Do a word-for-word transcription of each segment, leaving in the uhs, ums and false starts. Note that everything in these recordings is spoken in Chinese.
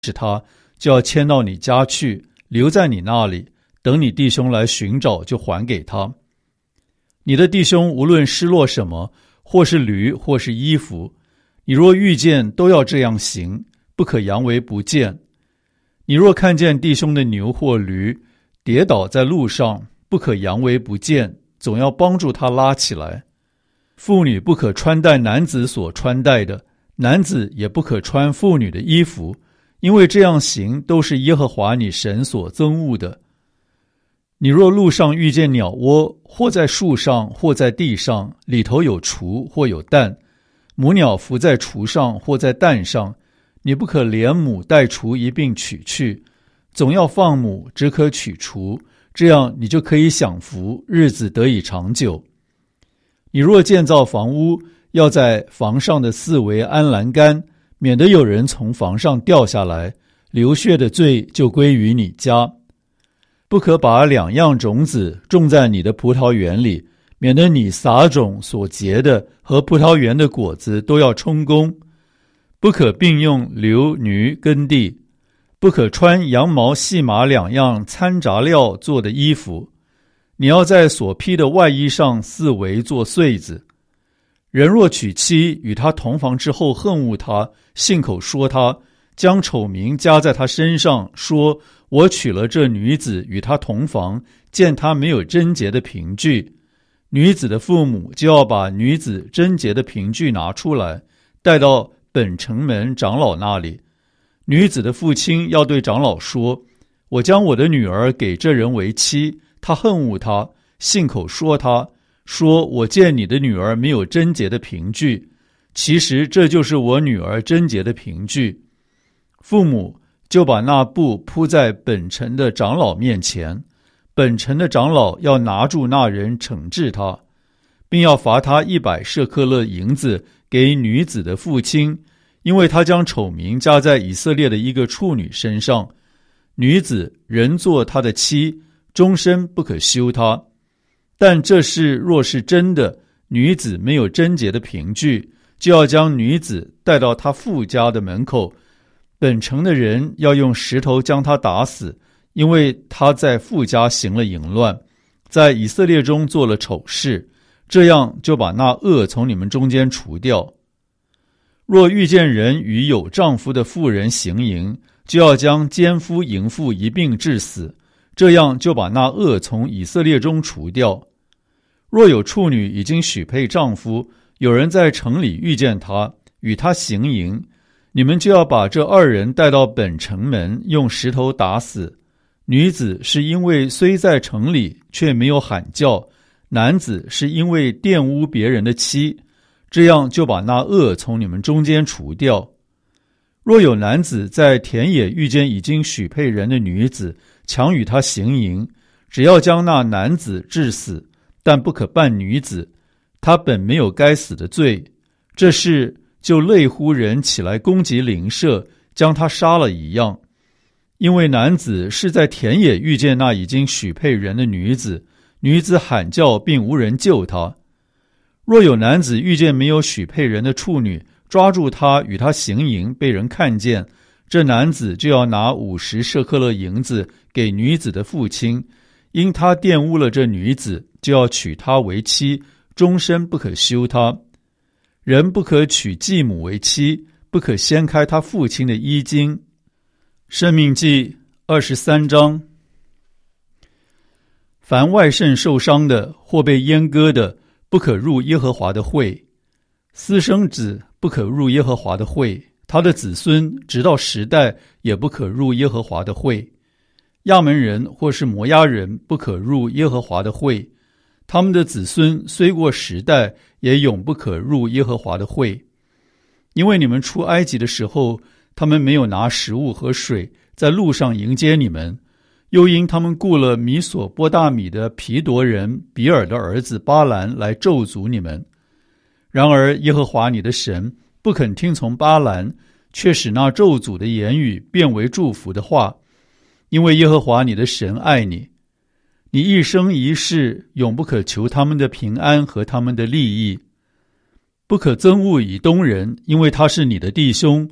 是他，就要牵到你家去，留在你那里，等你弟兄来寻找，就还给他。你的弟兄无论失落什么，或是驴，或是衣服，你若遇见，都要这样行，不可佯为不见。你若看见弟兄的牛或驴跌倒在路上，不可佯为不见，总要帮助他拉起来。妇女不可穿戴男子所穿戴的，男子也不可穿妇女的衣服，因为这样行都是耶和华你神所憎恶的。你若路上遇见鸟窝，或在树上，或在地上，里头有雏或有蛋，母鸟伏在雏上或在蛋上，你不可连母带雏一并取去，总要放母，只可取雏，这样你就可以享福，日子得以长久。你若建造房屋，要在房上的四围安栏杆，免得有人从房上掉下来，流血的罪就归于你家。不可把两样种子种在你的葡萄园里，免得你撒种所结的和葡萄园的果子都要充公。不可并用流驴耕地，不可穿羊毛细麻两样掺杂料做的衣服。你要在所披的外衣上四围做穗子。人若娶妻，与他同房之后恨恶他，信口说他，将丑名加在他身上，说我娶了这女子与他同房，见他没有贞洁的凭据，女子的父母就要把女子贞洁的凭据拿出来，带到本城门长老那里。女子的父亲要对长老说，我将我的女儿给这人为妻，他恨恶他，信口说他，说我见你的女儿没有贞洁的凭据，其实这就是我女儿贞洁的凭据。父母就把那布铺在本城的长老面前，本城的长老要拿住那人惩治他，并要罚他一百舍客勒银子给女子的父亲，因为他将丑名加在以色列的一个处女身上。女子仍做他的妻，终身不可休他。但这事若是真的，女子没有贞洁的凭据，就要将女子带到他父家的门口，本城的人要用石头将他打死，因为他在父家行了淫乱，在以色列中做了丑事，这样就把那恶从你们中间除掉。若遇见人与有丈夫的妇人行淫，就要将奸夫淫妇一并治死，这样就把那恶从以色列中除掉。若有处女已经许配丈夫，有人在城里遇见他，与他行淫，你们就要把这二人带到本城门，用石头打死。女子是因为虽在城里，却没有喊叫，男子是因为玷污别人的妻，这样就把那恶从你们中间除掉。若有男子在田野遇见已经许配人的女子，强与他行淫，只要将那男子治死，但不可办女子，他本没有该死的罪，这事就类乎人起来攻击邻舍，将他杀了一样。因为男子是在田野遇见那已经许配人的女子，女子喊叫并无人救他。若有男子遇见没有许配人的处女，抓住他与他行淫，被人看见，这男子就要拿五十舍客勒银子给女子的父亲，因他玷污了这女子，就要娶她为妻，终身不可休她。人不可娶继母为妻，不可掀开他父亲的衣襟。申命记二十三章。凡外甥受伤的或被阉割的，不可入耶和华的会。私生子不可入耶和华的会，他的子孙直到十代也不可入耶和华的会。亚门人或是摩押人不可入耶和华的会，他们的子孙虽过十代，也永不可入耶和华的会。因为你们出埃及的时候，他们没有拿食物和水在路上迎接你们，又因他们雇了米索波大米的毗夺人比尔的儿子巴兰来咒诅你们。然而耶和华你的神不肯听从巴兰，却使那咒诅的言语变为祝福的话，因为耶和华你的神爱你。你一生一世永不可求他们的平安和他们的利益。不可憎恶以东人，因为他是你的弟兄；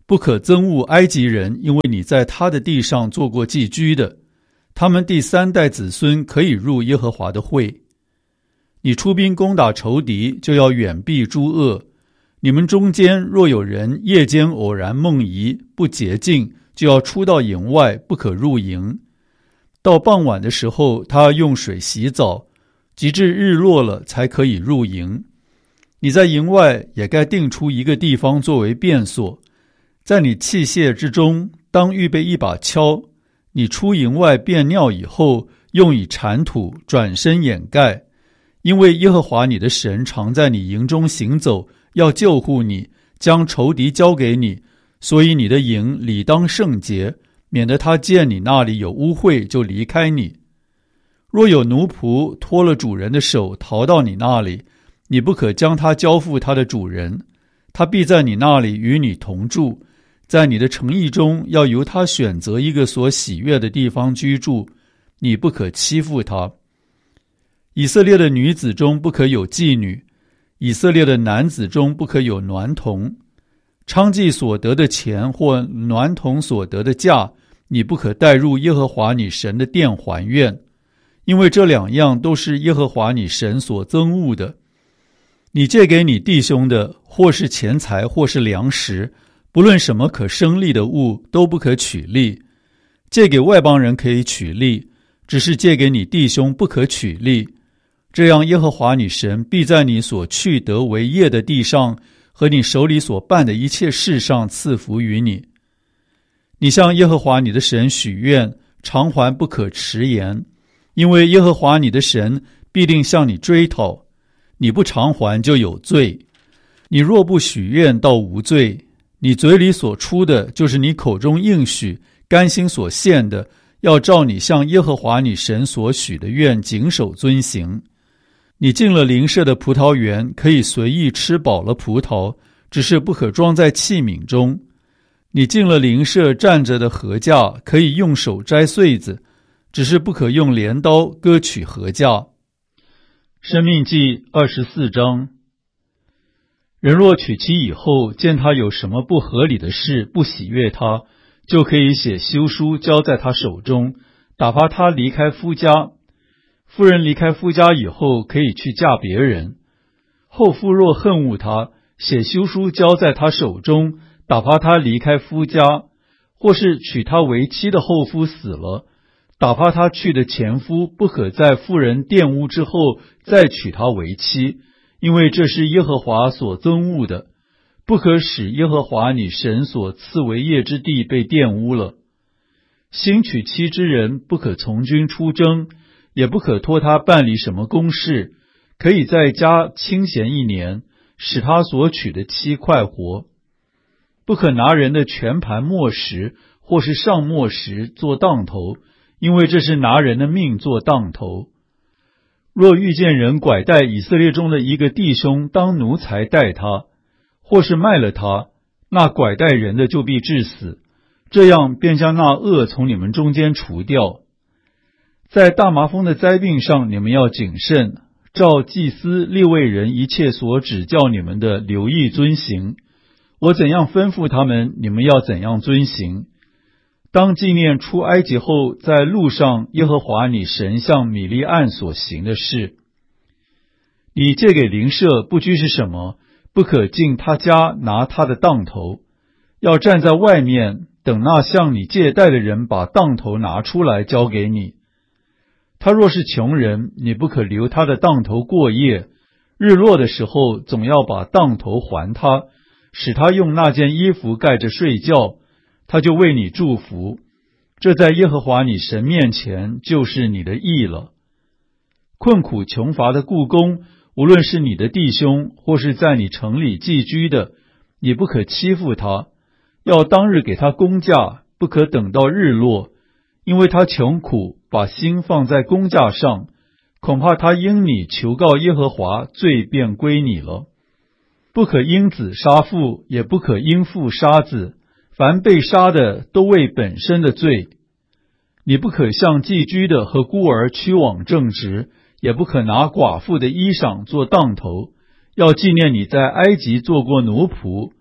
不可憎恶埃及人，因为你在他的地上做过寄居的，他们第三代子孙可以入耶和华的会。你出兵攻打仇敌，就要远避诸恶。你们中间若有人夜间偶然梦遗，不洁净，就要出到营外，不可入营。到傍晚的时候，他用水洗澡，及至日落了才可以入营。你在营外也该定出一个地方作为便所，在你器械之中当预备一把锹。你出营外便尿以后，用以铲土，转身掩盖。因为耶和华你的神常在你营中行走，要救护你，将仇敌交给你，所以你的营理当圣洁，免得他见你那里有污秽就离开你。若有奴仆脱了主人的手逃到你那里，你不可将他交付他的主人，他必在你那里与你同住，在你的城邑中要由他选择一个所喜悦的地方居住，你不可欺负他。以色列的女子中不可有妓女，以色列的男子中不可有娈童。娼妓所得的钱或娈童所得的价，你不可带入耶和华你神的殿还愿，因为这两样都是耶和华你神所憎恶的。你借给你弟兄的，或是钱财，或是粮食，不论什么可生利的物，都不可取利。借给外邦人可以取利，只是借给你弟兄不可取利。这样耶和华你神必在你所去得为业的地上和你手里所办的一切事上赐福于你。你向耶和华你的神许愿，偿还不可迟延，因为耶和华你的神必定向你追讨，你不偿还就有罪。你若不许愿，倒无罪。你嘴里所出的，就是你口中应许甘心所献的，要照你向耶和华你神所许的愿谨守遵行。你进了邻舍的葡萄园，可以随意吃饱了葡萄，只是不可装在器皿中。你进了邻舍站着的禾架，可以用手摘穗子，只是不可用镰刀割取禾架。申命记二十四章。人若娶妻以后，见他有什么不合理的事，不喜悦他，就可以写休书交在他手中，打发他离开夫家。夫人离开夫家以后，可以去嫁别人。后夫若恨恶他，写休书交在他手中，打发他离开夫家，或是娶她为妻的后夫死了，打发他去的前夫不可在妇人玷污之后再娶她为妻，因为这是耶和华所憎恶的，不可使耶和华你神所赐为业之地被玷污了。新娶妻之人不可从军出征，也不可托他办理什么公事，可以在家清闲一年，使他所娶的妻快活。不可拿人的全盘末食或是上末食做当头，因为这是拿人的命做当头。若遇见人拐带以色列中的一个弟兄当奴才待他，或是卖了他，那拐带人的就必致死，这样便将那恶从你们中间除掉。在大麻风的灾病上，你们要谨慎，照祭司利未人一切所指教你们的留意遵行。我怎样吩咐他们，你们要怎样遵行。当纪念出埃及后在路上耶和华你神向米利暗所行的事。你借给邻舍不拘是什么，不可进他家拿他的当头，要站在外面，等那向你借贷的人把当头拿出来交给你。他若是穷人，你不可留他的当头过夜，日落的时候总要把当头还他，使他用那件衣服盖着睡觉，他就为你祝福。这在耶和华你神面前就是你的义了。困苦穷乏的雇工，无论是你的弟兄，或是在你城里寄居的，你不可欺负他，要当日给他工价，不可等到日落，因为他穷苦，把心放在工价上，恐怕他因你求告耶和华，罪便归你了。不可因子杀父，也不可因父杀子，凡被杀的都为本身的罪。你不可向寄居的和孤儿屈枉正直，也不可拿寡妇的衣裳做当头，要纪念你在埃及做过奴仆，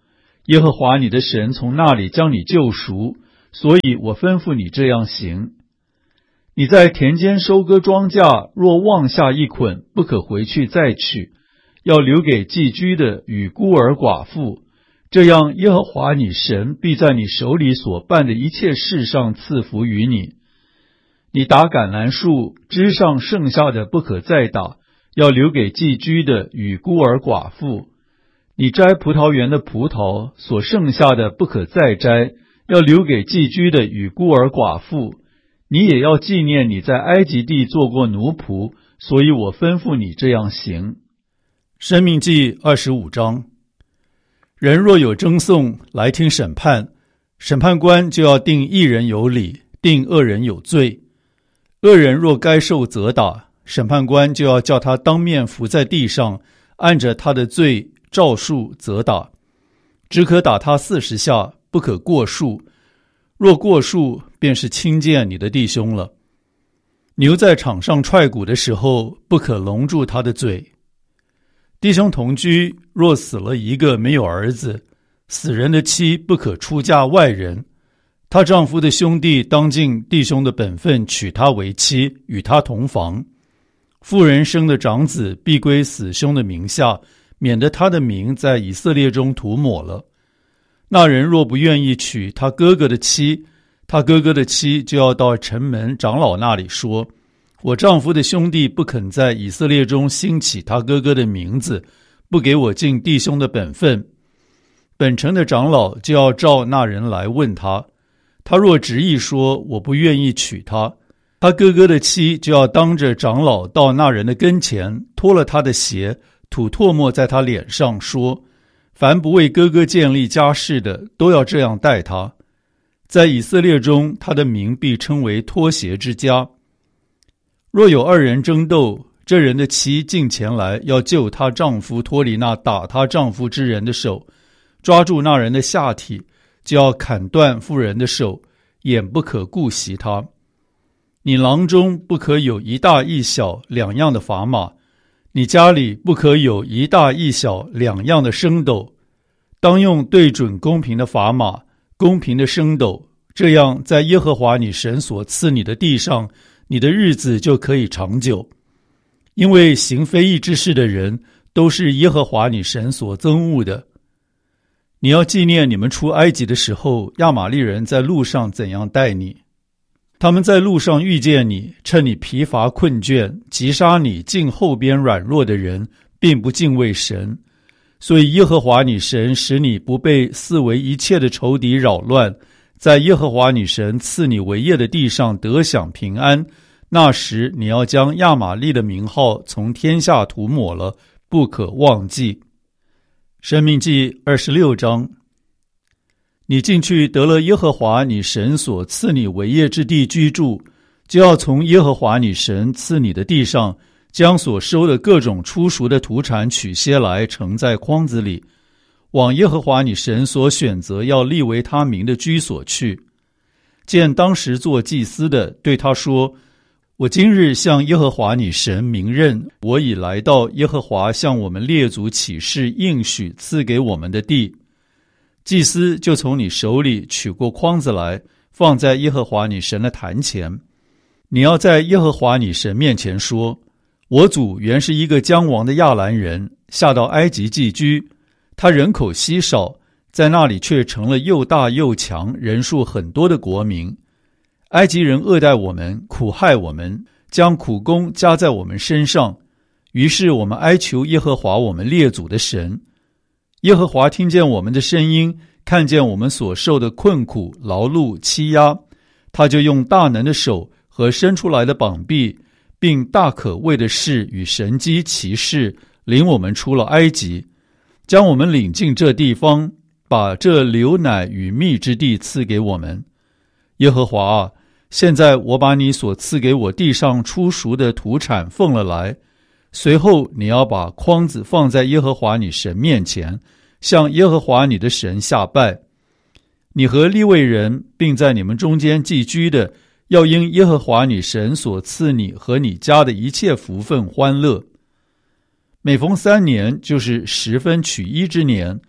耶和华你的神从那里将你救赎，所以我吩咐你这样行。你在田间收割庄稼，若忘下一捆，不可回去再取，要留给寄居的与孤儿寡妇。这样耶和华你神必在你手里所办的一切事上赐福于你。你打橄榄树，枝上剩下的不可再打，要留给寄居的与孤儿寡妇。你摘葡萄园的葡萄，所剩下的不可再摘，要留给寄居的与孤儿寡妇。你也要纪念你在埃及地做过奴仆，所以我吩咐你这样行。申命记二十五章。人若有争讼来听审判，审判官就要定一人有理，定恶人有罪。恶人若该受责打，审判官就要叫他当面伏在地上，按着他的罪照数责打，只可打他四十下，不可过数。若过数，便是轻贱你的弟兄了。牛在场上踹鼓的时候，不可笼住他的嘴。弟兄同居，若死了一个没有儿子，死人的妻不可出嫁外人。她丈夫的兄弟当尽弟兄的本分，娶她为妻，与她同房。妇人生的长子必归死兄的名下，免得他的名在以色列中涂抹了。那人若不愿意娶他哥哥的妻，他哥哥的妻就要到城门长老那里说，我丈夫的兄弟不肯在以色列中兴起他哥哥的名字，不给我尽弟兄的本分。本城的长老就要召那人来问他，他若执意说我不愿意娶他，他哥哥的妻就要当着长老到那人的跟前，脱了他的鞋，吐唾沫在他脸上，说，凡不为哥哥建立家室的，都要这样待他。在以色列中，他的名必称为脱鞋之家。若有二人争斗，这人的妻近前来，要救她丈夫脱离那打她丈夫之人的手，抓住那人的下体，就要砍断妇人的手，眼不可顾惜他。你囊中不可有一大一小两样的砝码，你家里不可有一大一小两样的升斗，当用对准公平的砝码，公平的升斗，这样在耶和华你神所赐你的地上，你的日子就可以长久。因为行非义之事的人，都是耶和华你神所憎恶的。你要纪念你们出埃及的时候，亚玛力人在路上怎样待你。他们在路上遇见你，趁你疲乏困倦，击杀你近后边软弱的人，并不敬畏神。所以耶和华你神使你不被四围一切的仇敌扰乱，在耶和华你神赐你为业的地上得享平安。那时你要将亚玛力的名号从天下涂抹了，不可忘记。申命记二十六章。你进去得了耶和华你神所赐你为业之地居住，就要从耶和华你神赐你的地上，将所收的各种出熟的土产取些来盛在筐子里，往耶和华你神所选择要立为他名的居所去。见当时做祭司的，对他说，我今日向耶和华你神明认，我已来到耶和华向我们列祖起誓应许赐给我们的地。祭司就从你手里取过筐子来，放在耶和华你神的坛前。你要在耶和华你神面前说，我祖原是一个将亡的亚兰人，下到埃及寄居，他人口稀少，在那里却成了又大又强，人数很多的国民。埃及人恶待我们，苦害我们，将苦工加在我们身上。于是我们哀求耶和华我们列祖的神。耶和华听见我们的声音，看见我们所受的困苦、劳碌、欺压，他就用大能的手和伸出来的膀臂，并大可畏的事与神机奇事，领我们出了埃及，将我们领进这地方，把这流奶与蜜之地赐给我们。耶和华啊，现在我把你所赐给我地上出熟的土产奉了来，随后你要把筐子放在耶和华你神面前，向耶和华你的神下拜。你和利未人并在你们中间寄居的，要因耶和华你神所赐你和你家的一切福分欢乐。每逢三年，就是十分取一之年，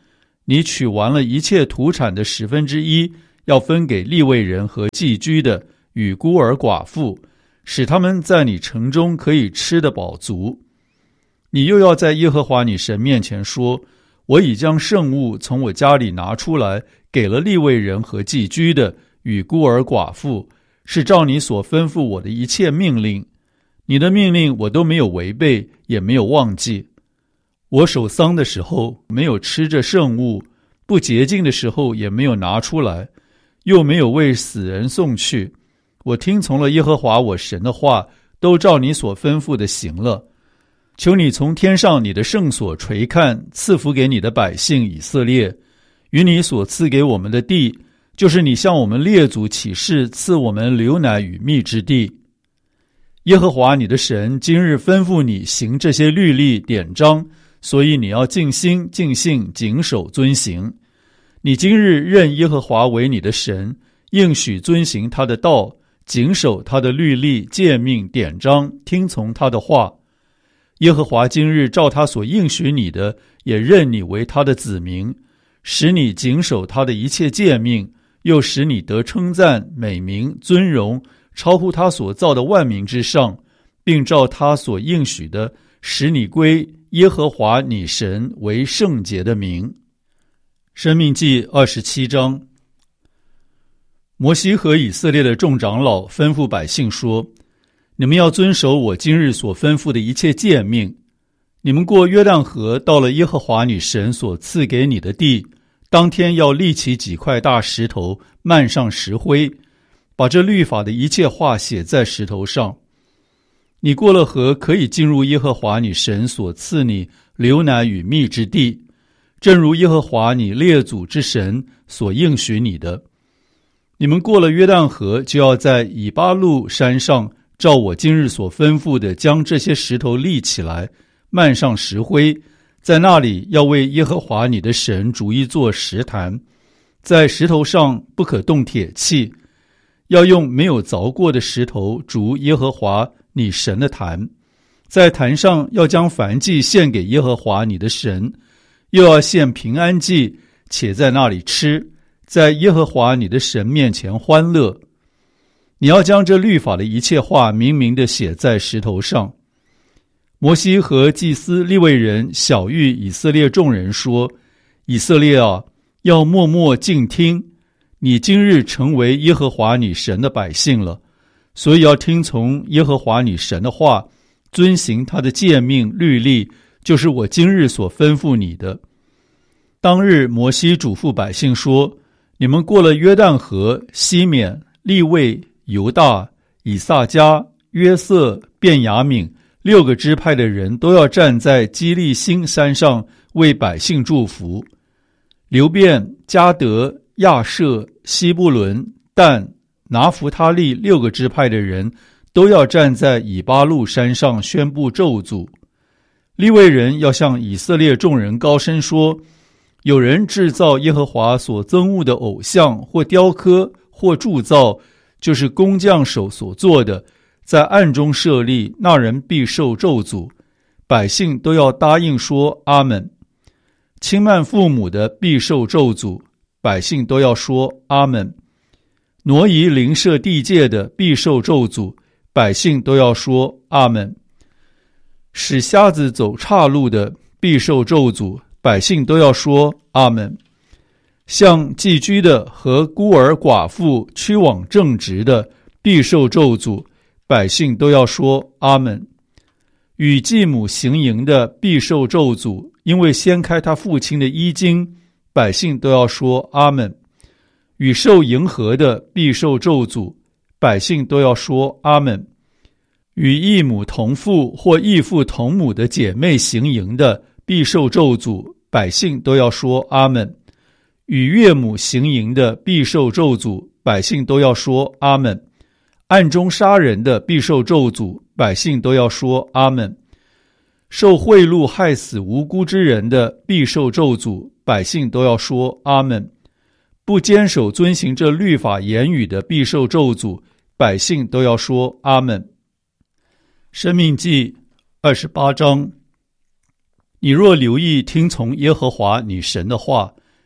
你取完了一切土产的十分之一，要分给利未人和寄居的与孤儿寡妇，使他们在你城中可以吃得饱足。你又要在耶和华你神面前说，我已将圣物从我家里拿出来，给了利未人和寄居的与孤儿寡妇，是照你所吩咐我的一切命令。你的命令我都没有违背，也没有忘记。我守丧的时候没有吃这圣物，不洁净的时候也没有拿出来，又没有为死人送去。我听从了耶和华我神的话，都照你所吩咐的行了。求你从天上你的圣所垂看，赐福给你的百姓以色列，与你所赐给我们的地，就是你向我们列祖起誓赐我们流奶与蜜之地。耶和华你的神今日吩咐你行这些律例典章，所以你要尽心尽性谨守遵行。你今日认耶和华为你的神，应许遵行他的道，谨守他的律例诫命典章，听从他的话。耶和华今日照他所应许你的，也认你为他的子民，使你谨守他的一切诫命，又使你得称赞、美名、尊荣，超乎他所造的万民之上，并照他所应许的，使你归耶和华你神为圣洁的名。申命记二十七章。摩西和以色列的众长老吩咐百姓说，你们要遵守我今日所吩咐的一切诫命。你们过约旦河，到了耶和华你神所赐给你的地，当天要立起几块大石头，漫上石灰，把这律法的一切话写在石头上。你过了河，可以进入耶和华你神所赐你流奶与蜜之地，正如耶和华你列祖之神所应许你的。你们过了约旦河，就要在以巴路山上，照我今日所吩咐的，将这些石头立起来，漫上石灰，在那里要为耶和华你的神筑一座石坛，在石头上不可动铁器，要用没有凿过的石头筑耶和华你神的坛。在坛上要将燔祭献给耶和华你的神，又要献平安祭，且在那里吃，在耶和华你的神面前欢乐。你要将这律法的一切话明明地写在石头上。摩西和祭司利未人晓谕以色列众人说，以色列啊，要默默静听，你今日成为耶和华你神的百姓了，所以要听从耶和华你神的话，遵行他的诫命律例，就是我今日所吩咐你的。当日摩西嘱咐百姓说，你们过了约旦河，西缅、利未、犹大、以萨迦、约瑟、便雅悯六个支派的人都要站在基利心山上为百姓祝福。流便、迦得、亚设、西布伦、但、拿弗他利六个支派的人都要站在以巴路山上宣布咒诅。利未人要向以色列众人高声说，有人制造耶和华所憎恶的偶像，或雕刻，或铸造，就是工匠手所做的，在暗中设立，那人必受咒诅。百姓都要答应说阿们。轻慢父母的必受咒诅，百姓都要说阿们。挪移邻舍地界的必受咒诅，百姓都要说阿们。使瞎子走岔路的必受咒诅，百姓都要说阿们。向寄居的和孤儿寡妇屈枉正直的必受咒诅，百姓都要说阿们。与继母行淫的必受咒诅，因为掀开他父亲的衣襟，百姓都要说阿们。与受迎合的必受咒诅，百姓都要说阿们。与异母同父或异父同母的姐妹行淫的必受咒诅，百姓都要说阿们。与岳母行淫的必受咒诅，百姓都要说阿们。暗中杀人的必受咒诅，百姓都要说阿们。受贿赂害死无辜之人的必受咒诅，百姓都要说阿们。不坚守遵行这律法言语的必受咒诅，百姓都要说阿们。申命记二十八章。你若留意听从耶和华你神的话，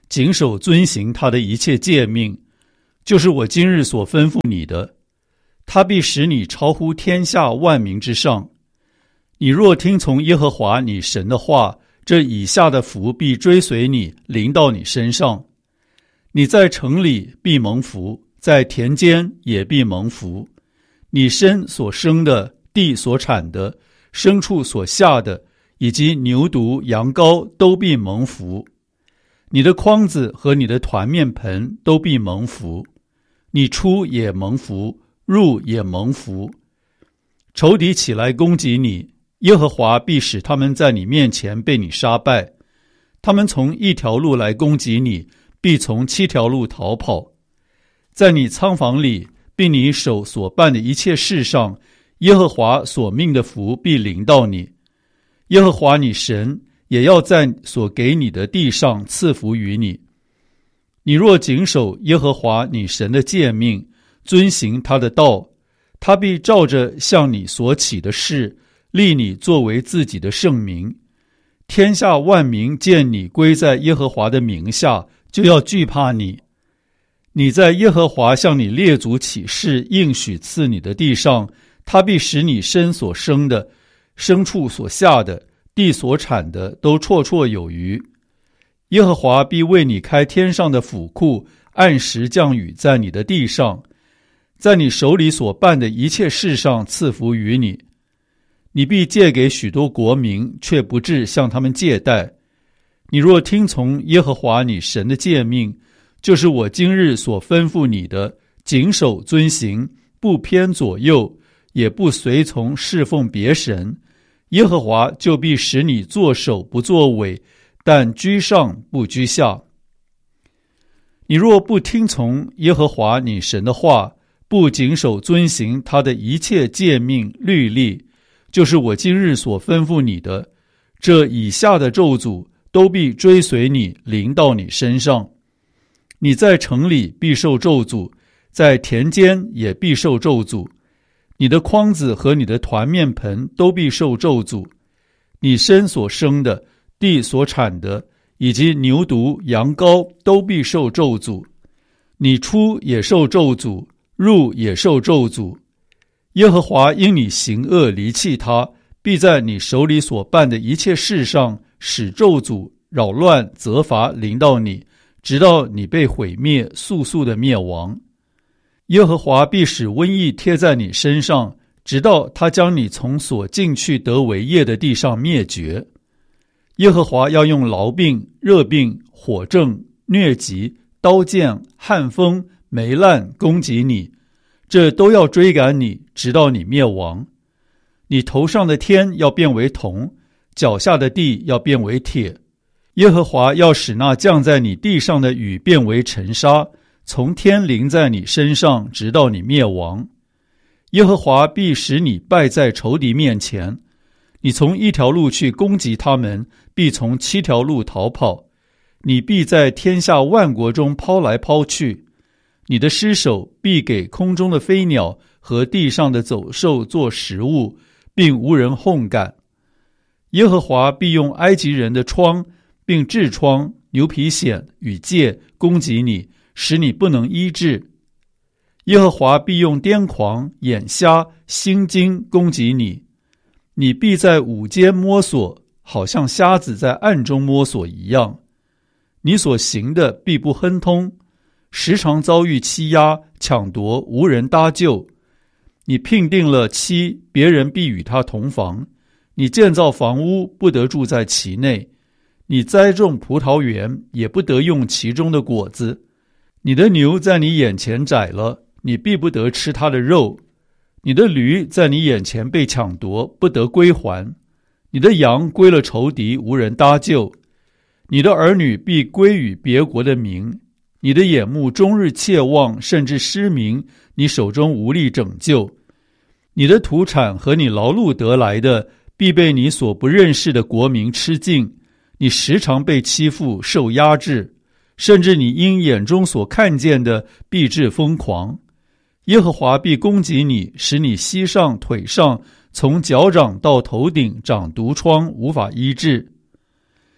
谨守遵行他的一切诫命，就是我今日所吩咐你的，他必使你超乎天下万民之上。你若听从耶和华你神的话，这以下的福必追随你，临到你身上。你在城里必蒙福，在田间也必蒙福。你身所生的，地所产的，牲畜所下的，以及牛犊羊羔都必蒙福。你的筐子和你的团面盆都必蒙福。你出也蒙福，入也蒙福。仇敌起来攻击你，耶和华必使他们在你面前被你杀败。他们从一条路来攻击你，必从七条路逃跑。在你仓房里，并你手所办的一切事上，耶和华所命的福必临到你。耶和华你神也要在所给你的地上赐福于你。你若谨守耶和华你神的诫命，遵行他的道，他必照着向你所起的事，立你作为自己的圣名。天下万民见你归在耶和华的名下，就要惧怕你。你在耶和华向你列祖起誓应许赐你的地上，他必使你身所生的，牲畜所下的，地所产的都绰绰有余。耶和华必为你开天上的府库，按时降雨在你的地上，在你手里所办的一切事上赐福于你。你必借给许多国民，却不致向他们借贷。你若听从耶和华你神的诫命，就是我今日所吩咐你的，谨守遵行，不偏左右，也不随从侍奉别神，耶和华就必使你作首不作尾，但居上不居下。你若不听从耶和华你神的话，不谨守遵行他的一切诫命律例，就是我今日所吩咐你的，这以下的咒诅都必追随你，临到你身上。你在城里必受咒诅，在田间也必受咒诅。你的筐子和你的团面盆都必受咒诅。你身所生的，地所产的，以及牛犊羊羔都必受咒诅。你出也受咒诅，入也受咒诅。耶和华因你行恶离弃他，必在你手里所办的一切事上使咒诅扰乱责罚临到你，直到你被毁灭，速速的灭亡。耶和华必使瘟疫贴在你身上，直到他将你从所进去得为业的地上灭绝。耶和华要用痨病、热病、火症、疟疾、刀剑、旱风、霉烂攻击你，这都要追赶你，直到你灭亡。你头上的天要变为铜，脚下的地要变为铁。耶和华要使那降在你地上的雨变为尘沙，从天淋在你身上，直到你灭亡。耶和华必使你败在仇敌面前，你从一条路去攻击他们，必从七条路逃跑。你必在天下万国中抛来抛去，你的尸首必给空中的飞鸟和地上的走兽做食物，并无人烘干。耶和华必用埃及人的疮，并痔疮、牛皮癣与疥攻击你，使你不能医治。耶和华必用癫狂、眼瞎、心惊攻击你，你必在午间摸索，好像瞎子在暗中摸索一样。你所行的必不亨通，时常遭遇欺压、抢夺，无人搭救。你聘定了妻，别人必与他同房；你建造房屋，不得住在其内；你栽种葡萄园，也不得用其中的果子。你的牛在你眼前宰了，你必不得吃它的肉；你的驴在你眼前被抢夺，不得归还；你的羊归了仇敌，无人搭救。你的儿女必归于别国的民，你的眼目终日切望，甚至失明，你手中无力拯救。你的土产和你劳碌得来的，必被你所不认识的国民吃尽。你时常被欺负，受压制，甚至你因眼中所看见的，必致疯狂。耶和华必攻击你，使你膝上腿上从脚掌到头顶长毒疮，无法医治。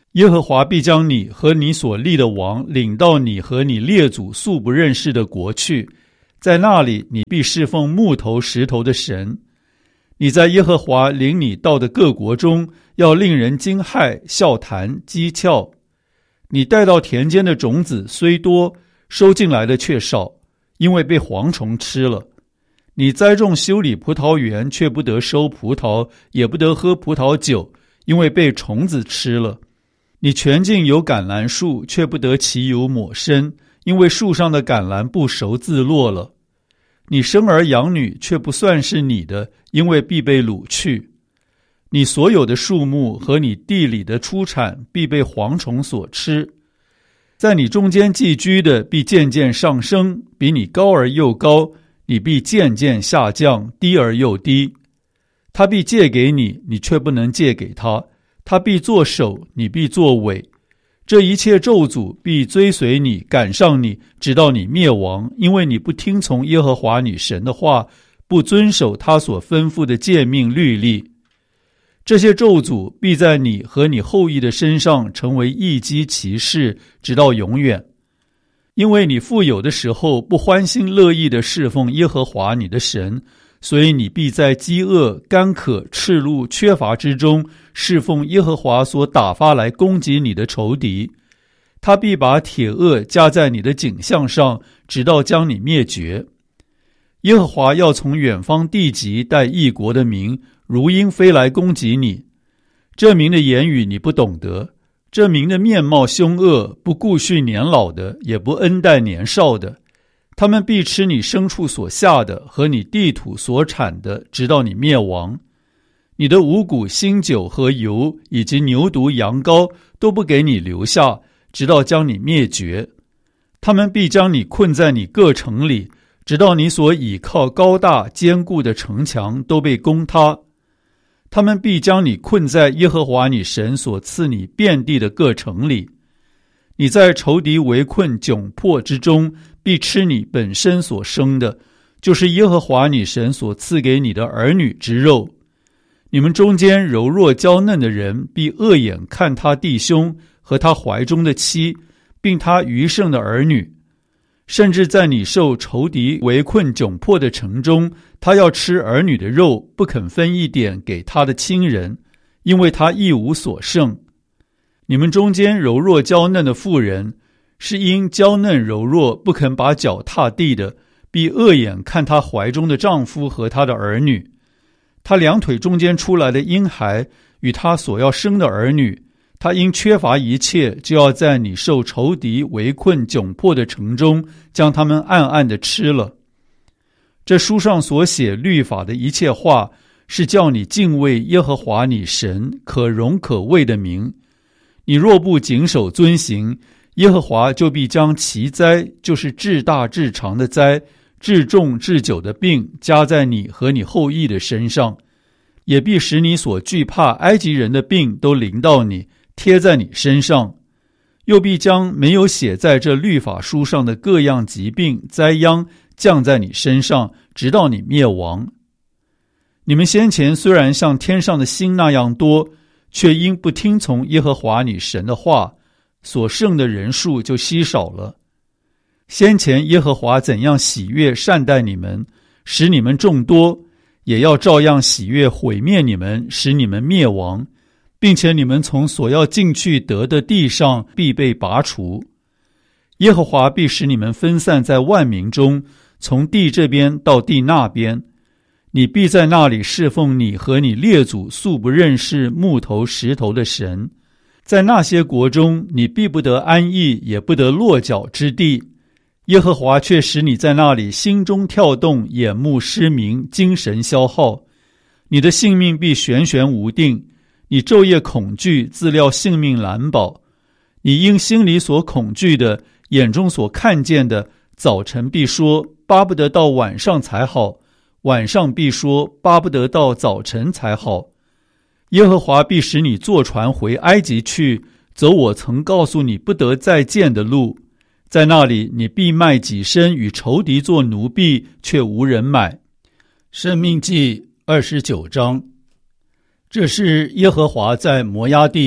耶和华必将你和你所立的王领到你和你列祖素不认识的国去，在那里你必侍奉木头石头的神。你在耶和华领你到的各国中，要令人惊骇、笑谈、讥诮。你带到田间的种子虽多，收进来的却少，因为被蝗虫吃了。你栽种修理葡萄园，却不得收葡萄，也不得喝葡萄酒，因为被虫子吃了。你全境有橄榄树，却不得其油抹身，因为树上的橄榄不熟自落了。你生儿养女，却不算是你的，因为必被掳去。你所有的树木和你地里的出产必被蝗虫所吃。在你中间寄居的必渐渐上升，比你高而又高，你必渐渐下降，低而又低。他必借给你，你却不能借给他；他必作首，你必作尾。这一切咒诅必追随你，赶上你，直到你灭亡，因为你不听从耶和华你神的话，不遵守他所吩咐的诫命律例。这些咒诅必在你和你后裔的身上成为一击奇事，直到永远。因为你富有的时候不欢欣乐意地侍奉耶和华你的神，所以你必在饥饿、干渴、赤露、缺乏之中侍奉耶和华所打发来攻击你的仇敌。他必把铁轭加在你的颈项上，直到将你灭绝。耶和华要从远方地极带异国的民，如鹰飞来攻击你。这民的言语你不懂得，这民的面貌凶恶，不顾恤年老的，也不恩待年少的。他们必吃你牲畜所下的和你地土所产的，直到你灭亡。你的五谷、新酒和油，以及牛犊、羊羔，都不给你留下，直到将你灭绝。他们必将你困在你各城里，直到你所倚靠高大坚固的城墙都被攻塌。他们必将你困在耶和华你神所赐你遍地的各城里。你在仇敌围困窘迫之中，必吃你本身所生的，就是耶和华你神所赐给你的儿女之肉。你们中间柔弱娇嫩的人，必恶眼看他弟兄和他怀中的妻，并他余剩的儿女。甚至在你受仇敌围困窘迫的城中，他要吃儿女的肉，不肯分一点给他的亲人，因为他一无所剩。你们中间柔弱娇嫩的妇人，是因娇嫩柔弱不肯把脚踏地的，必恶眼看她怀中的丈夫和她的儿女。她两腿中间出来的婴孩与她所要生的儿女，她因缺乏一切，就要在你受仇敌围困窘迫的城中，将他们暗暗地吃了。这书上所写律法的一切话，是叫你敬畏耶和华你神可荣可畏的名。你若不谨守遵行，耶和华就必将其灾，就是至大至长的灾，至重至久的病，加在你和你后裔的身上，也必使你所惧怕埃及人的病都临到你，贴在你身上。又必将没有写在这律法书上的各样疾病灾殃降在你身上，直到你灭亡。你们先前虽然像天上的星那样多，却因不听从耶和华你神的话，所剩的人数就稀少了。先前耶和华怎样喜悦善待你们，使你们众多，也要照样喜悦毁灭你们，使你们灭亡，并且你们从所要进去得的地上必被拔除。耶和华必使你们分散在万民中，从地这边到地那边。你必在那里侍奉你和你列祖素不认识木头石头的神。在那些国中，你必不得安逸，也不得落脚之地。耶和华却使你在那里心中跳动，眼目失明，精神消耗。你的性命必悬悬无定，你昼夜恐惧，自料性命难保。你因心里所恐惧的，眼中所看见的，早晨必说巴不得到晚上才好，晚上必说巴不得到早晨才好。耶和华必使你坐船回埃及去，走我曾告诉你不得再见的路。在那里你必卖己身与仇敌做奴婢，却无人买。申命记二十九章。这是耶和华在摩押地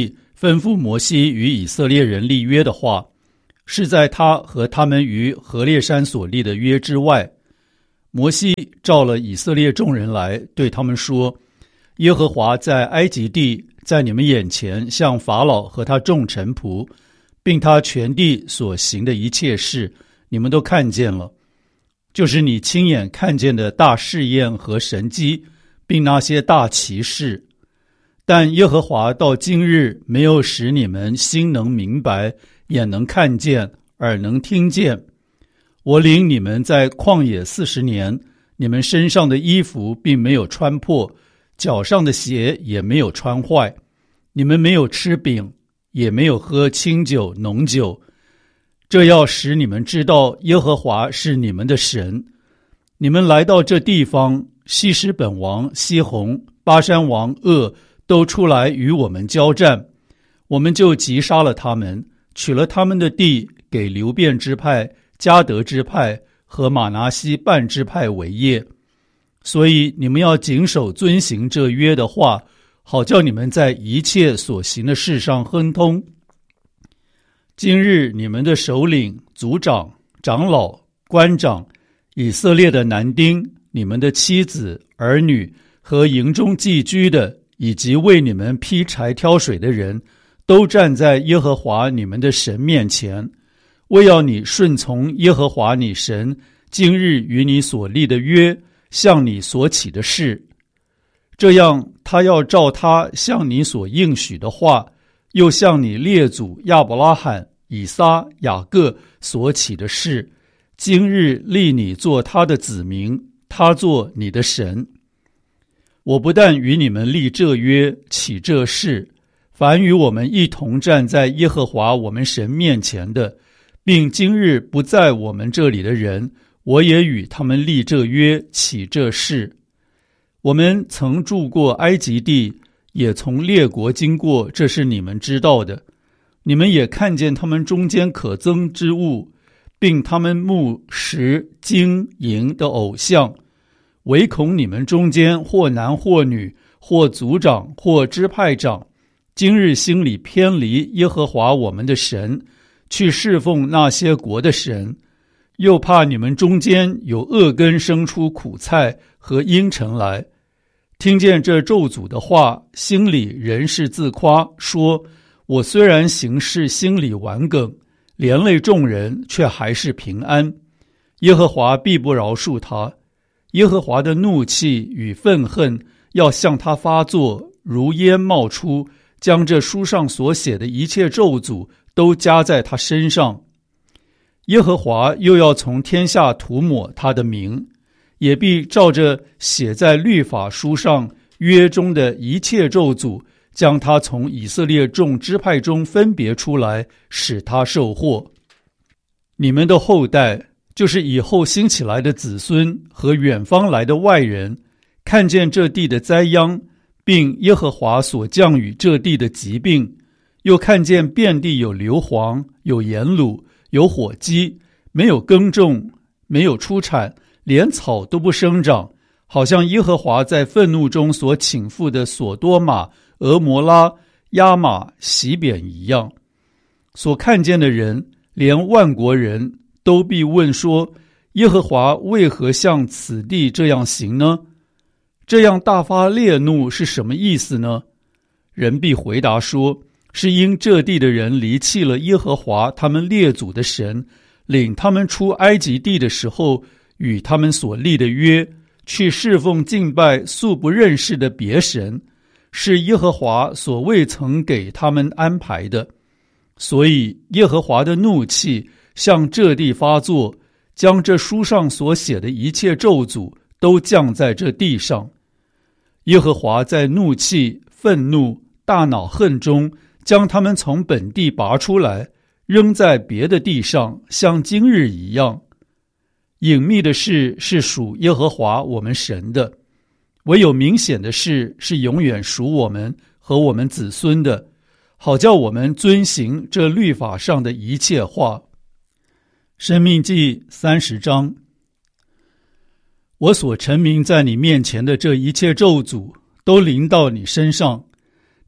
吩咐摩西与以色列人立约的话，是在他和他们于何烈山所立的约之外。摩西召了以色列众人来，对他们说：耶和华在埃及地，在你们眼前向法老和他众臣仆，并他全地所行的一切事，你们都看见了，就是你亲眼看见的大试验和神迹，并那些大奇事。但耶和华到今日没有使你们心能明白，眼能看见，耳能听见。我领你们在旷野四十年，你们身上的衣服并没有穿破，脚上的鞋也没有穿坏。你们没有吃饼，也没有喝清酒浓酒，这要使你们知道耶和华是你们的神。你们来到这地方，西施本王西宏、巴山王噩都出来与我们交战，我们就击杀了他们，取了他们的地，给流便支派、迦得支派和玛拿西半支派为业。所以你们要谨守遵行这约的话，好叫你们在一切所行的事上亨通。今日你们的首领、族长、长老、官长、以色列的男丁、你们的妻子、儿女和营中寄居的，以及为你们劈柴挑水的人，都站在耶和华你们的神面前，为要你顺从耶和华你神今日与你所立的约，向你所起的事。这样他要照他向你所应许的话，又向你列祖亚伯拉罕、以撒、雅各所起的事，今日立你做他的子民，他做你的神。我不但与你们立这约，起这事，凡与我们一同站在耶和华我们神面前的，并今日不在我们这里的人，我也与他们立这约，起这事。我们曾住过埃及地，也从列国经过，这是你们知道的。你们也看见他们中间可憎之物，并他们木石金银的偶像，唯恐你们中间或男或女，或族长或支派长，今日心里偏离耶和华我们的神，去侍奉那些国的神，又怕你们中间有恶根生出苦菜和阴沉来。听见这咒诅的话，心里仍是自夸，说：我虽然行事心里顽梗，连累众人，却还是平安。耶和华必不饶恕他。耶和华的怒气与愤恨要向他发作，如烟冒出，将这书上所写的一切咒诅都加在他身上。耶和华又要从天下涂抹他的名，也必照着写在律法书上约中的一切咒诅，将他从以色列众支派中分别出来，使他受祸。你们的后代，就是以后兴起来的子孙和远方来的外人，看见这地的灾殃，并耶和华所降与这地的疾病，又看见遍地有硫磺，有盐卤，有火鸡，没有耕种，没有出产，连草都不生长，好像耶和华在愤怒中所倾覆的所多玛、俄摩拉、亚玛、洗扁一样。所看见的人，连万国人都必问说：耶和华为何向此地这样行呢？这样大发烈怒是什么意思呢？人必回答说：是因这地的人离弃了耶和华他们列祖的神，领他们出埃及地的时候与他们所立的约，去侍奉敬拜素不认识的别神，是耶和华所未曾给他们安排的。所以耶和华的怒气向这地发作，将这书上所写的一切咒诅都降在这地上。耶和华在怒气、愤怒、大恼恨中，将他们从本地拔出来，扔在别的地上，像今日一样。隐秘的事是属耶和华我们神的，唯有明显的事是永远属我们和我们子孙的，好叫我们遵行这律法上的一切话。申命记三十章。我所陈明在你面前的这一切咒诅，都临到你身上，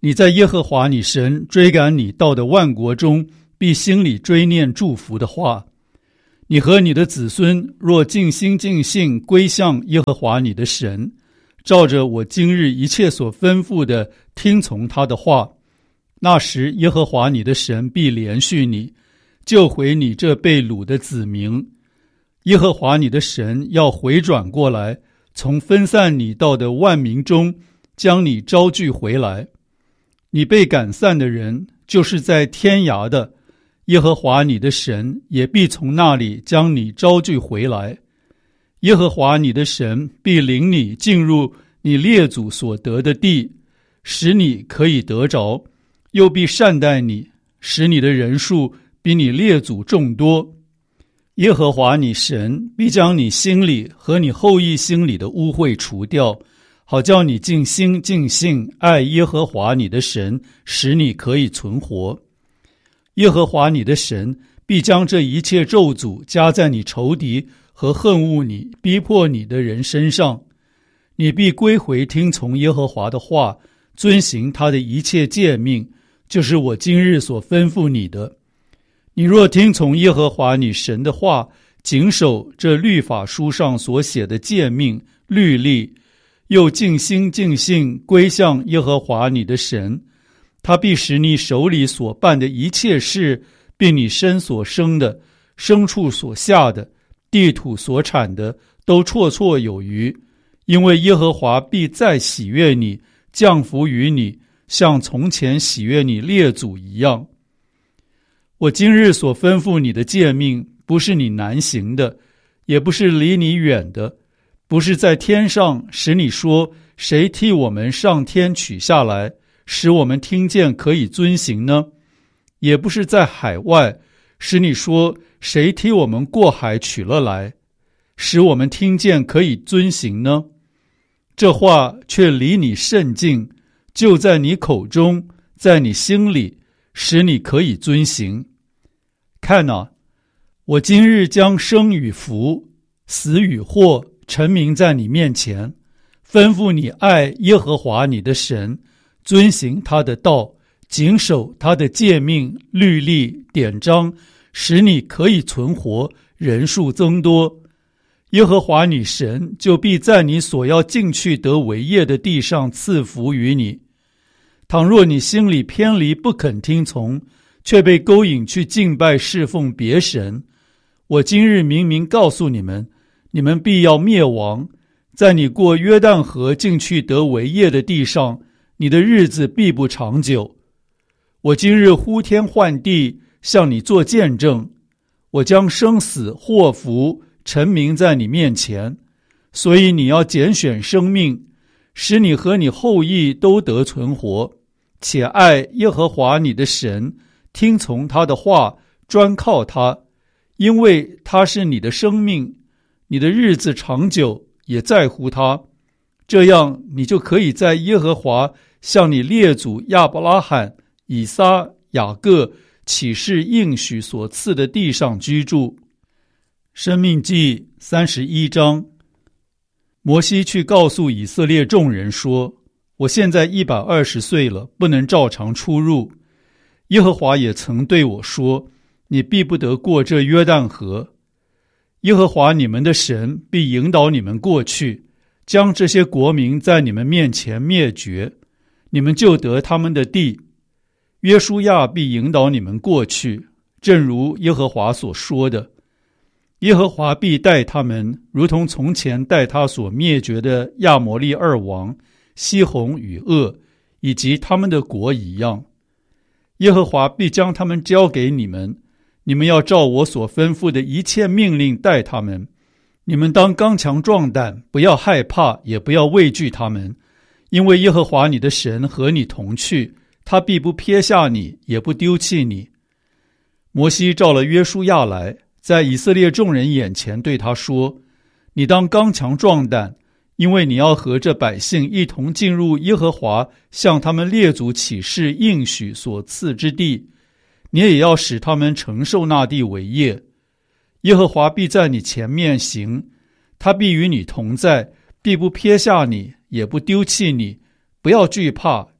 你在耶和华你神追赶你到的万国中，必心里追念祝福的话。你和你的子孙若尽心尽性归向耶和华你的神，照着我今日一切所吩咐的听从他的话，那时耶和华你的神必怜恤你，救回你这被掳的子民。耶和华你的神要回转过来，从分散你到的万民中将你招聚回来。你被赶散的人，就是在天涯的，耶和华你的神也必从那里将你招聚回来。耶和华你的神必领你进入你列祖所得的地，使你可以得着，又必善待你，使你的人数比你列祖众多。耶和华你神必将你心里和你后裔心里的污秽除掉，好叫你尽心尽性爱耶和华你的神，使你可以存活。耶和华你的神必将这一切咒诅加在你仇敌和恨恶你逼迫你的人身上，你必归回听从耶和华的话，遵行他的一切诫命，就是我今日所吩咐你的。你若听从耶和华你神的话，谨守这律法书上所写的诫命律例，又尽心尽性归向耶和华你的神，他必使你手里所办的一切事，并你身所生的、牲畜所下的、地土所产的，都绰绰有余。因为耶和华必再喜悦你，降福于你，像从前喜悦你列祖一样。我今日所吩咐你的诫命，不是你难行的，也不是离你远的，不是在天上使你说，谁替我们上天取下来，使我们听见可以遵行呢？也不是在海外使你说，谁替我们过海取了来，使我们听见可以遵行呢？这话却离你甚近，就在你口中，在你心里，使你可以遵行。看啊，我今日将生与福、死与祸陈明在你面前，吩咐你爱耶和华你的神，遵行他的道，谨守他的诫命、律例、典章，使你可以存活，人数增多。耶和华你神就必在你所要进去得为业的地上赐福于你。倘若你心里偏离，不肯听从，却被勾引去敬拜侍奉别神，我今日明明告诉你们，你们必要灭亡。在你过约旦河进去得为业的地上，你的日子必不长久。我今日呼天唤地，向你做见证，我将生死祸福陈明在你面前，所以你要拣选生命，使你和你后裔都得存活，且爱耶和华你的神，听从他的话，专靠他，因为他是你的生命，你的日子长久，也在乎他。这样你就可以在耶和华向你列祖亚伯拉罕、以撒、雅各起誓应许所赐的地上居住。申命记三十一章。摩西去告诉以色列众人说，我现在一百二十岁了，不能照常出入。耶和华也曾对我说，你必不得过这约旦河。耶和华你们的神必引导你们过去，将这些国民在你们面前灭绝，你们就得他们的地。约书亚必引导你们过去，正如耶和华所说的。耶和华必待他们，如同从前待他所灭绝的亚摩利二王西宏与噩，以及他们的国一样。耶和华必将他们交给你们，你们要照我所吩咐的一切命令待他们。你们当刚强壮胆，不要害怕，也不要畏惧他们，因为耶和华你的神和你同去，他必不撇下你，也不丢弃你。摩西召了约书亚来，在以色列众人眼前对他说，你当刚强壮胆，因为你要和这百姓一同进入耶和华向他们列祖起誓应许所赐之地，你也要使他们承受那地为业。耶和华必在你前面行，他必与你同在，必不撇下你，也不丢弃你，不要惧怕，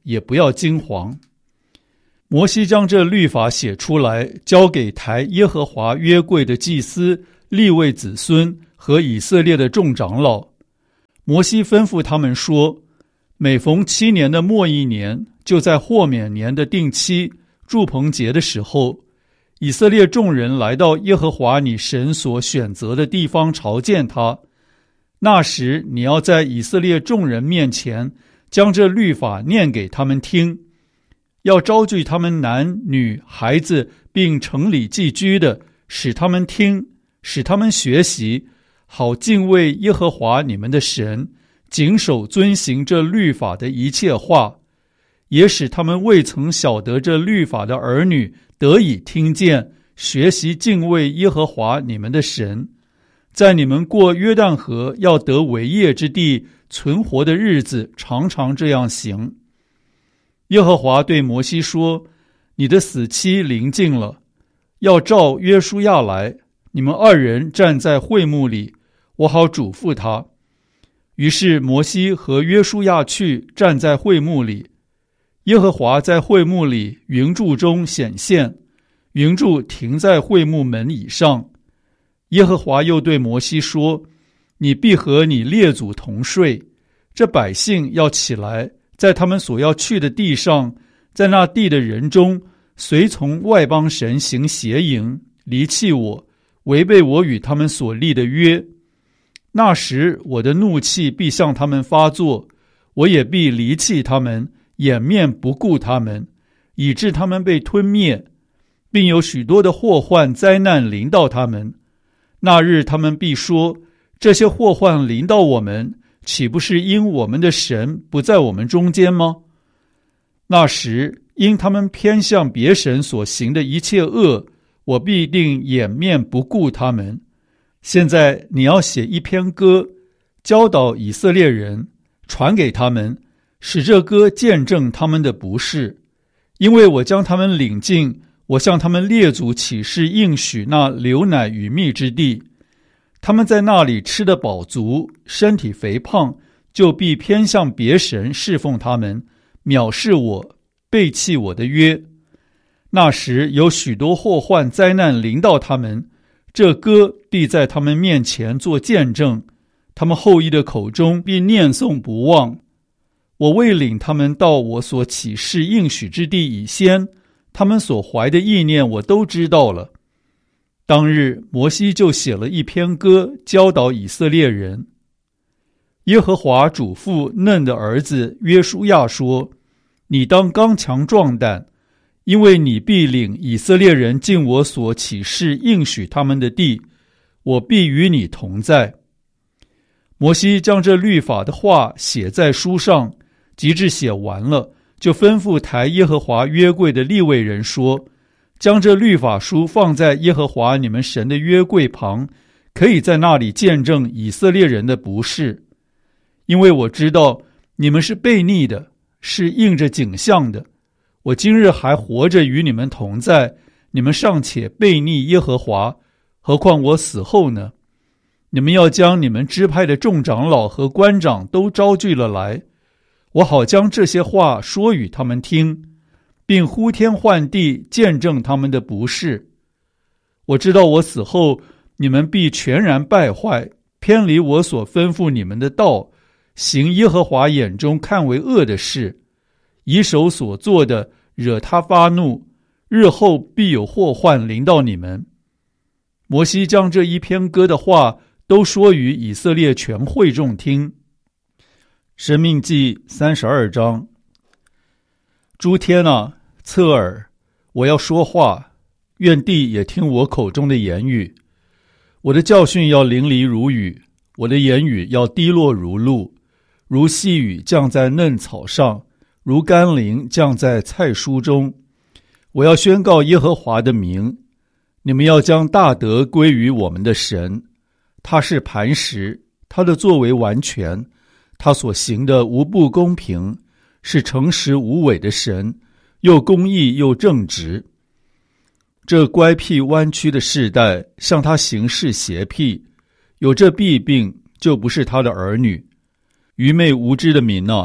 也不要惊惶。摩西将这律法写出来，交给抬耶和华约柜的祭司、利未子孙和以色列的众长老。摩西吩咐他们说，每逢七年的末一年，就在豁免年的定期住棚节的时候，以色列众人来到耶和华你神所选择的地方朝见他。那时你要在以色列众人面前将这律法念给他们听，要招聚他们男女孩子并城里寄居的，使他们听，使他们学习，好敬畏耶和华你们的神，谨守遵行这律法的一切话，也使他们未曾晓得这律法的儿女得以听见，学习敬畏耶和华你们的神，在你们过约旦河要得为业之地存活的日子，常常这样行。耶和华对摩西说，你的死期临近了，要召约书亚来，你们二人站在会幕里，我好嘱咐他。于是摩西和约书亚去站在会幕里，耶和华在会幕里云柱中显现，云柱停在会幕门以上。耶和华又对摩西说，你必和你列祖同睡，这百姓要起来，在他们所要去的地上，在那地的人中，随从外邦神行邪淫，离弃我，违背我与他们所立的约。那时我的怒气必向他们发作，我也必离弃他们，掩面不顾他们，以致他们被吞灭，并有许多的祸患灾难临到他们。那日他们必说，这些祸患临到我们，岂不是因我们的神不在我们中间吗？那时因他们偏向别神所行的一切恶，我必定掩面不顾他们。现在你要写一篇歌，教导以色列人，传给他们，使这歌见证他们的不是。因为我将他们领进我向他们列祖起誓应许那流奶与蜜之地，他们在那里吃得饱足，身体肥胖，就必偏向别神侍奉他们，藐视我，背弃我的约。那时有许多祸患灾难临到他们，这歌必在他们面前做见证，他们后裔的口中必念诵不忘。我未领他们到我所起誓应许之地以先，他们所怀的意念我都知道了。当日摩西就写了一篇歌，教导以色列人。耶和华嘱咐嫩的儿子约书亚说，你当刚强壮胆，因为你必领以色列人进我所起誓应许他们的地，我必与你同在。摩西将这律法的话写在书上，及至写完了，就吩咐抬耶和华约柜的利未人说，将这律法书放在耶和华你们神的约柜旁，可以在那里见证以色列人的不是。因为我知道你们是悖逆的，是应着景象的，我今日还活着与你们同在，你们尚且悖逆耶和华，何况我死后呢？你们要将你们支派的众长老和官长都招聚了来，我好将这些话说与他们听，并呼天唤地见证他们的不是。我知道我死后，你们必全然败坏，偏离我所吩咐你们的道，行耶和华眼中看为恶的事，以手所做的惹他发怒，日后必有祸患临到你们。摩西将这一篇歌的话都说与以色列全会众听。申命记三十二章。诸天啊，侧耳，我要说话，愿地也听我口中的言语。我的教训要淋漓如雨，我的言语要滴落如露，如细雨降在嫩草上，如甘霖降在菜蔬中。我要宣告耶和华的名，你们要将大德归于我们的神。他是磐石，他的作为完全，他所行的无不公平，是诚实无伪的神，又公义又正直。这乖僻弯曲的世代向他行事邪僻，有这弊病，就不是他的儿女。愚昧无知的民啊，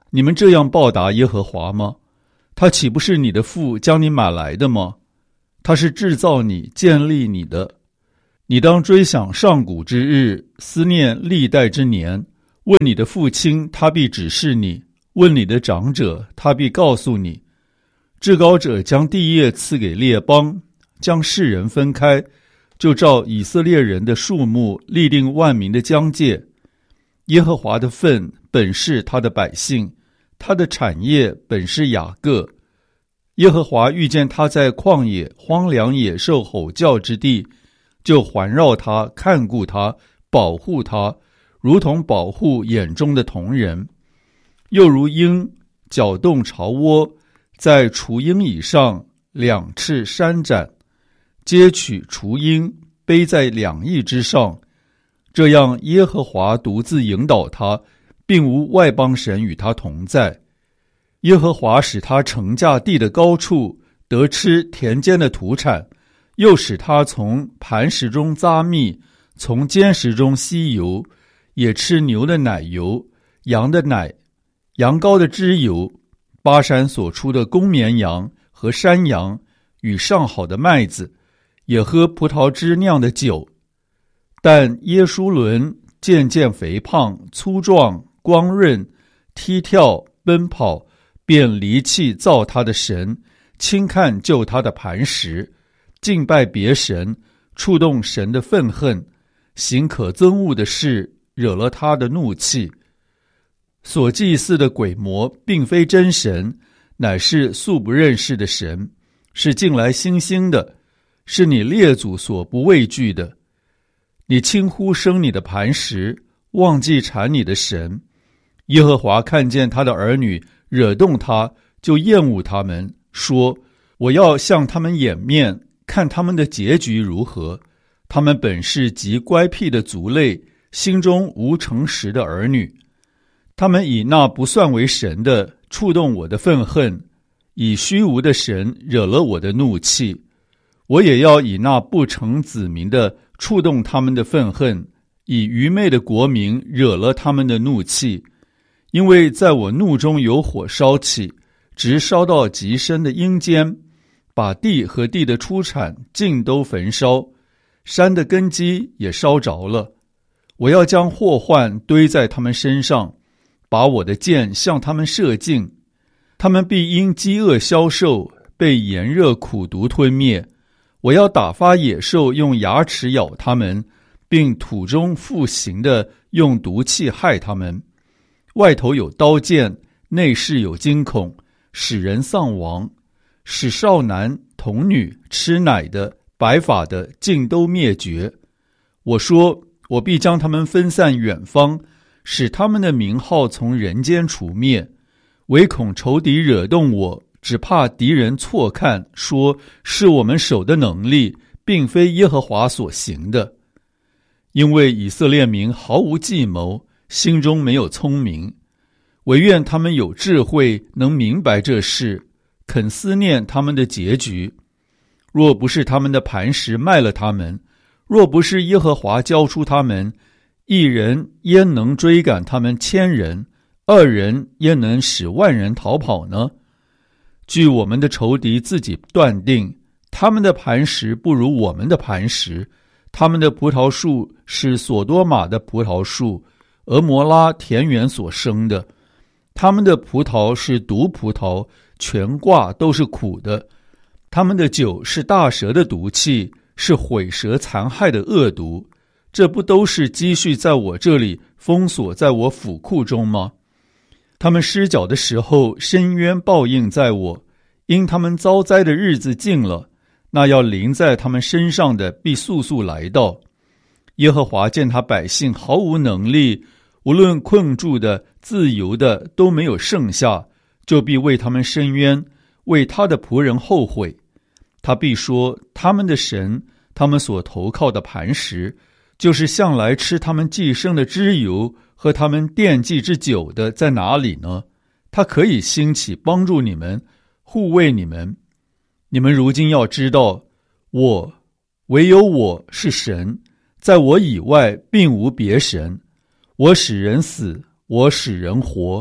你们这样报答耶和华吗？他岂不是你的父将你买来的吗？他是制造你、建立你的。你当追想上古之日，思念历代之年。问你的父亲，他必指示你；问你的长者，他必告诉你。至高者将地业赐给列邦，将世人分开，就照以色列人的数目立定万民的疆界。耶和华的份本是他的百姓，他的产业本是雅各。耶和华遇见他在旷野荒凉野兽吼叫之地，就环绕他，看顾他，保护他，如同保护眼中的瞳人。又如鹰搅动巢窝，在雏鹰以上两翅扇展，接取雏鹰，背在两翼之上。这样耶和华独自引导他，并无外邦神与他同在。耶和华使他乘驾地的高处，得吃田间的土产，又使他从磐石中扎蜜，从坚石中吸油，也吃牛的奶油、羊的奶、羊羔的脂油，巴山所出的公绵羊和山羊，与上好的麦子，也喝葡萄汁酿的酒。但耶书伦渐渐肥胖、粗壮、光润，踢跳奔跑，便离弃造他的神，轻看救他的磐石，敬拜别神，触动神的愤恨，行可憎恶的事，惹了他的怒气。所祭祀的鬼魔并非真神，乃是素不认识的神，是近来新兴的，是你列祖所不畏惧的。你轻忽生你的磐石，忘记产你的神。耶和华看见他的儿女惹动他，就厌恶他们，说：我要向他们掩面，看他们的结局如何。他们本是极乖僻的族类，心中无诚实的儿女。他们以那不算为神的触动我的愤恨，以虚无的神惹了我的怒气。我也要以那不成子民的触动他们的愤恨，以愚昧的国民惹了他们的怒气。因为在我怒中有火烧起，直烧到极深的阴间，把地和地的出产尽都焚烧，山的根基也烧着了。我要将祸患堆在他们身上，把我的箭向他们射尽。他们必因饥饿消瘦，被炎热苦毒吞灭。我要打发野兽用牙齿咬他们，并土中复行的用毒气害他们。外头有刀剑，内室有惊恐，使人丧亡，使少男童女吃奶的白发的尽都灭绝。我说，我必将他们分散远方，使他们的名号从人间除灭。唯恐仇敌惹动我，只怕敌人错看，说是我们手的能力，并非耶和华所行的。因为以色列民毫无计谋，心中没有聪明，唯愿他们有智慧，能明白这事，肯思念他们的结局。若不是他们的磐石卖了他们，若不是耶和华交出他们，一人焉能追赶他们千人？二人焉能使万人逃跑呢？据我们的仇敌自己断定，他们的磐石不如我们的磐石，他们的葡萄树是索多玛的葡萄树，俄摩拉田园所生的。他们的葡萄是毒葡萄，全挂都是苦的。他们的酒是大蛇的毒气，是毁蛇残害的恶毒。这不都是积蓄在我这里，封锁在我府库中吗？他们失脚的时候，深渊报应在我，因他们遭灾的日子近了，那要临在他们身上的必速速来到。耶和华见他百姓毫无能力，无论困住的、自由的都没有剩下，就必为他们伸冤，为他的仆人后悔。他必说，他们的神，他们所投靠的磐石，就是向来吃他们寄生的脂油和他们奠祭之酒的，在哪里呢？他可以兴起帮助你们，护卫你们。你们如今要知道，我唯有我是神，在我以外并无别神。我使人死，我使人活，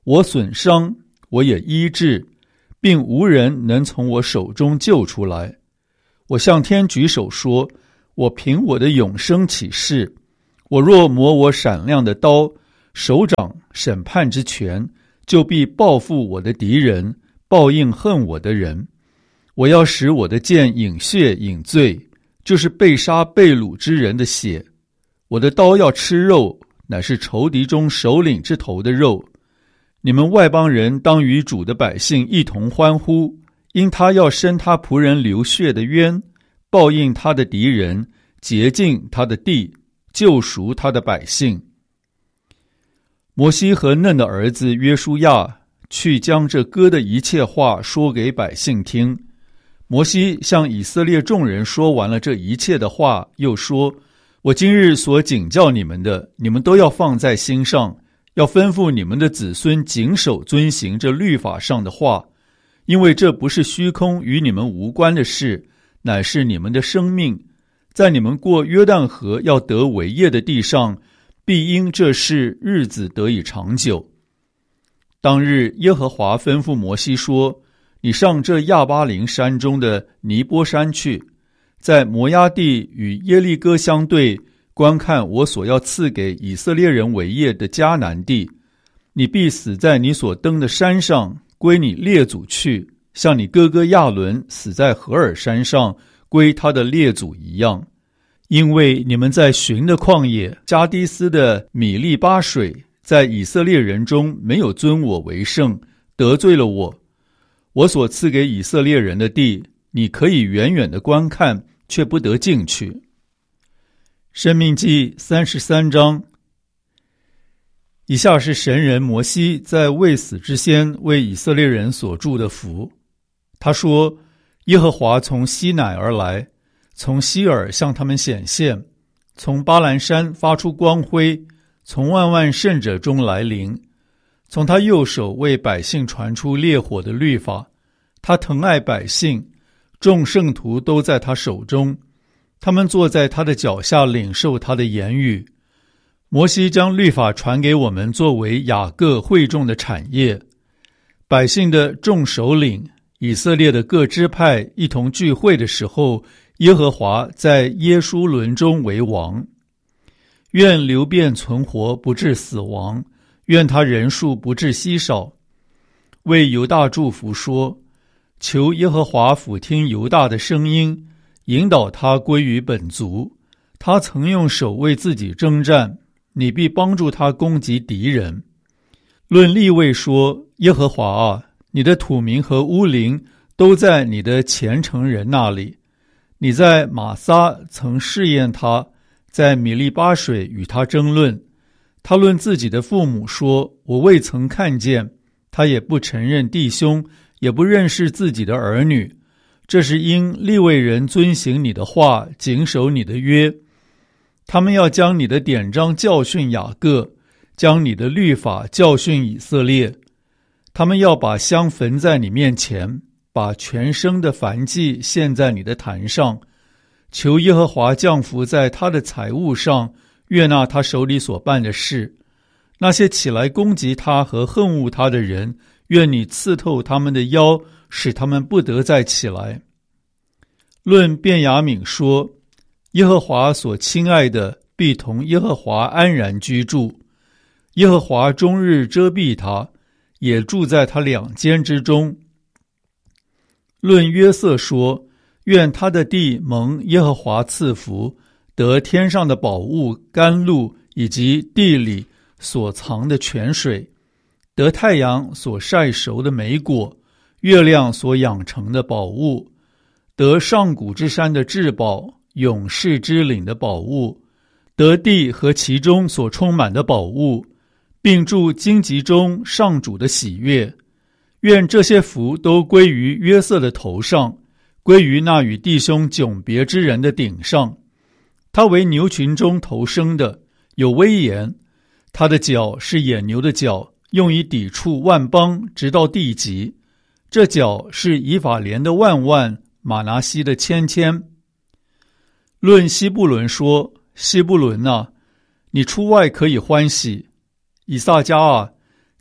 我损伤，我也医治，并无人能从我手中救出来。我向天举手说，我凭我的永生起誓，我若磨我闪亮的刀，手掌审判之权，就必报复我的敌人，报应恨我的人。我要使我的剑饮血饮醉，就是被杀被掳之人的血。我的刀要吃肉，乃是仇敌中首领之头的肉。你们外邦人当与主的百姓一同欢呼，因他要伸他仆人流血的冤，报应他的敌人，洁净他的地，救赎他的百姓。摩西和嫩的儿子约书亚去将这歌的一切话说给百姓听。摩西向以色列众人说完了这一切的话，又说，我今日所警教你们的，你们都要放在心上，要吩咐你们的子孙谨守遵行这律法上的话，因为这不是虚空与你们无关的事，乃是你们的生命。在你们过约旦河要得为业的地上，必因这事日子得以长久。当日耶和华吩咐摩西说，你上这亚巴琳山中的尼波山去，在摩押地与耶利哥相对，观看我所要赐给以色列人为业的迦南地。你必死在你所登的山上，归你列祖去，像你哥哥亚伦死在何尔山上，归他的列祖一样。因为你们在寻的旷野加低斯的米利巴水，在以色列人中没有尊我为圣，得罪了我。我所赐给以色列人的地，你可以远远的观看，却不得进去。申命记三十三章。以下是神人摩西在未死之先为以色列人所祝的福。他说，耶和华从西乃而来，从西尔向他们显现，从巴兰山发出光辉，从万万圣者中来临。从他右手为百姓传出烈火的律法，他疼爱百姓，众圣徒都在他手中，他们坐在他的脚下领受他的言语。摩西将律法传给我们，作为雅各会众的产业。百姓的众首领，以色列的各支派一同聚会的时候，耶和华在耶书伦中为王。愿流便存活，不致死亡，愿他人数不致稀少。为犹大祝福说，求耶和华俯听犹大的声音，引导他归于本族。他曾用手为自己征战，你必帮助他攻击敌人。论利未说，耶和华啊，你的土民和乌灵都在你的虔诚人那里。你在玛撒曾试验他，在米利巴水与他争论。他论自己的父母说，我未曾看见。他也不承认弟兄，也不认识自己的儿女。这是因利未人遵行你的话，谨守你的约。他们要将你的典章教训雅各，将你的律法教训以色列。他们要把香焚在你面前，把全生的燔祭献在你的坛上。求耶和华降福在他的财物上，悦纳他手里所办的事。那些起来攻击他和恨恶他的人，愿你刺透他们的腰，使他们不得再起来。论便雅悯说，耶和华所亲爱的必同耶和华安然居住。耶和华终日遮蔽他，也住在他两肩之中。论约瑟说，愿他的地蒙耶和华赐福，得天上的宝物甘露，以及地里所藏的泉水，得太阳所晒熟的美果，月亮所养成的宝物，得上古之山的至宝，永世之岭的宝物，得地和其中所充满的宝物，并住荆棘中上主的喜悦。愿这些福都归于约瑟的头上，归于那与弟兄迥别之人的顶上。他为牛群中头生的，有威严。他的角是野牛的角，用以抵触万邦，直到地极。这角是以法莲的万万，马拿西的千千。论西布伦说，西布伦啊，你出外可以欢喜。以萨迦啊，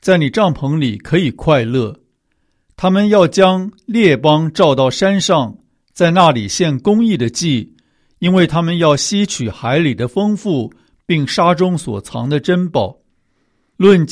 在你帐篷里可以快乐。他们要将列邦召到山上，在那里献公义的祭，因为他们要吸取海里的丰富，并沙中所藏的珍宝。论